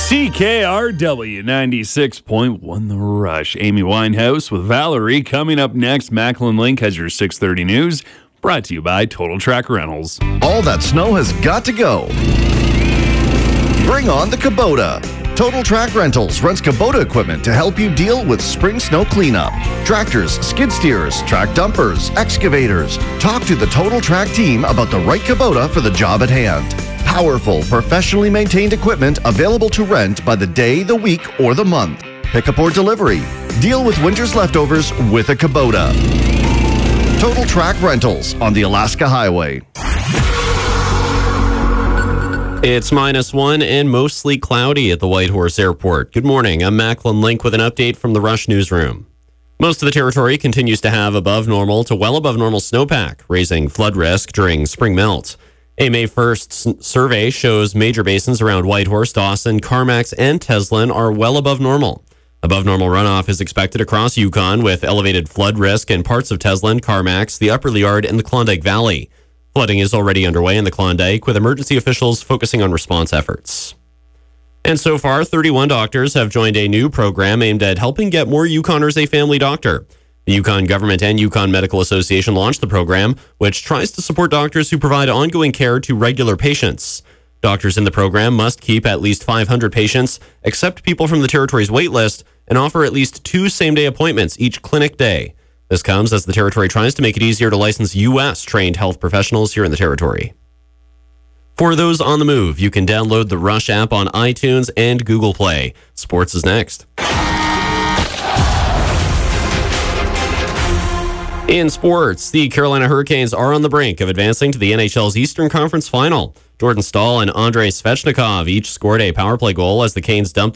CKRW 96.1 The Rush. Amy Winehouse with Valerie. Coming up next, Macklin Link has your 6:30 news, brought to you by Total Track Rentals. All that snow has got to go. Bring on the Kubota. Total Track Rentals rents Kubota equipment to help you deal with spring snow cleanup. Tractors, skid steers, track dumpers, excavators. Talk to the Total Track team about the right Kubota for the job at hand. Powerful, professionally maintained equipment available to rent by the day, the week, or the month. Pickup or delivery. Deal with winter's leftovers with a Kubota. Total Track Rentals on the Alaska Highway. It's -1 and mostly cloudy at the Whitehorse Airport. Good morning. I'm Macklin Link with an update from the Rush Newsroom. Most of the territory continues to have above normal to well above normal snowpack, raising flood risk during spring melt. A May 1st survey shows major basins around Whitehorse, Dawson, Carmacks, and Teslin are well above normal. Above normal runoff is expected across Yukon with elevated flood risk in parts of Teslin, Carmacks, the Upper Liard, and the Klondike Valley. Flooding is already underway in the Klondike, with emergency officials focusing on response efforts. And so far, 31 doctors have joined a new program aimed at helping get more Yukoners a family doctor. The Yukon government and Yukon Medical Association launched the program, which tries to support doctors who provide ongoing care to regular patients. Doctors in the program must keep at least 500 patients, accept people from the territory's wait list, and offer at least 2 same-day appointments each clinic day. This comes as the territory tries to make it easier to license U.S.-trained health professionals here in the territory. For those on the move, you can download the Rush app on iTunes and Google Play. Sports is next. In sports, the Carolina Hurricanes are on the brink of advancing to the NHL's Eastern Conference Final. Jordan Staal and Andrei Svechnikov each scored a power play goal as the Canes dumped